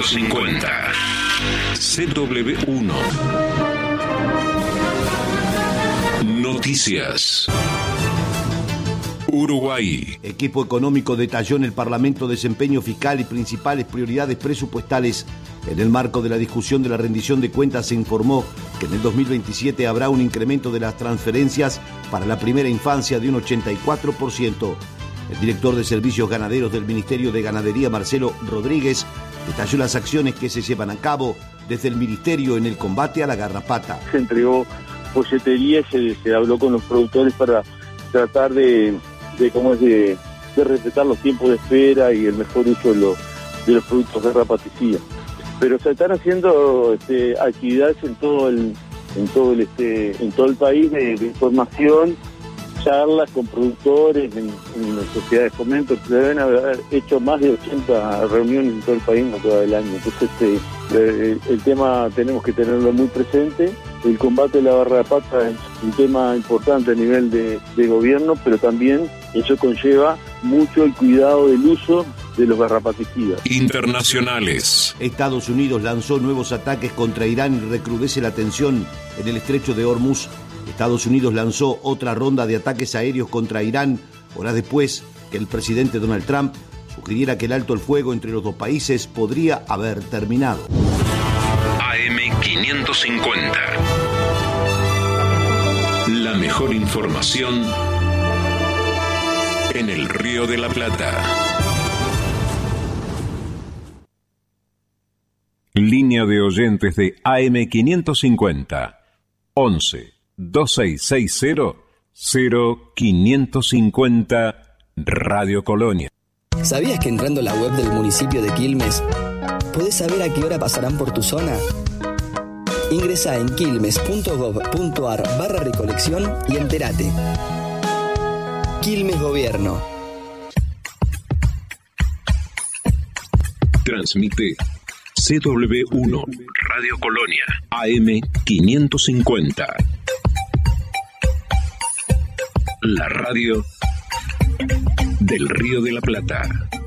550. CW1. Noticias. Uruguay. Equipo económico detalló en el Parlamento desempeño fiscal y principales prioridades presupuestales. En el marco de la discusión de la rendición de cuentas se informó que en el 2027 habrá un incremento de las transferencias para la primera infancia de un 84%. El director de Servicios Ganaderos del Ministerio de Ganadería, Marcelo Rodríguez, detalló las acciones que se llevan a cabo desde el Ministerio en el combate a la garrapata. Se entregó folletería, se habló con los productores para tratar de respetar los tiempos de espera y el mejor uso de los productos garrapaticidas. Pero se están haciendo actividades en todo el país de información, charlas con productores en sociedades de fomento. Se deben haber hecho más de 80 reuniones en todo el país en lo que va del año. Entonces el tema tenemos que tenerlo muy presente. El combate a la garrapata es un tema importante a nivel de gobierno, pero también eso conlleva mucho el cuidado del uso de los garrapaticidas. Internacionales. Estados Unidos lanzó nuevos ataques contra Irán y recrudece la tensión en el estrecho de Hormuz. Estados Unidos lanzó otra ronda de ataques aéreos contra Irán, horas después que el presidente Donald Trump sugiriera que el alto el fuego entre los dos países podría haber terminado. AM550. La mejor información en el Río de la Plata. Línea de oyentes de AM550. 11 2660 0550 Radio Colonia. ¿Sabías que entrando a la web del municipio de Quilmes podés saber a qué hora pasarán por tu zona? Ingresá en quilmes.gov.ar/recolección y entérate. Quilmes Gobierno. Transmite CW1 Radio Colonia AM550. La radio del Río de la Plata.